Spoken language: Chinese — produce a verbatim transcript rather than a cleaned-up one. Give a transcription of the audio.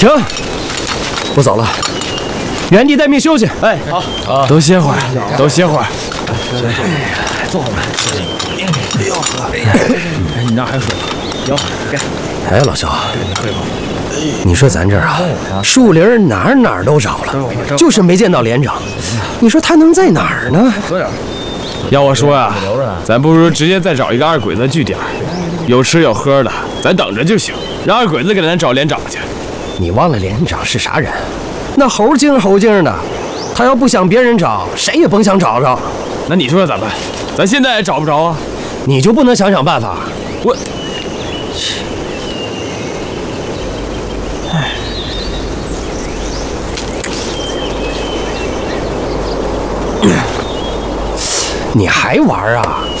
停！不走了，原地待命休息。 哎，好，啊， 都歇会儿，都歇会儿。 坐会儿吧。哎呦呵，哎，你那还有水吗？有，给。 哎，老肖，你说咱这儿啊，树林哪儿哪儿都找了，就是没见到连长。你说他能在哪儿呢？ 喝点。 要我说呀，咱不如直接再找一个二鬼子据点，有吃有喝的，咱等着就行，让二鬼子给咱找连长去。 你忘了连长是啥人？那猴精猴精的，他要不想别人找，谁也甭想找着。 那你说咋办？咱现在也找不着啊！ 你就不能想想办法？ 我， 唉，你还玩啊？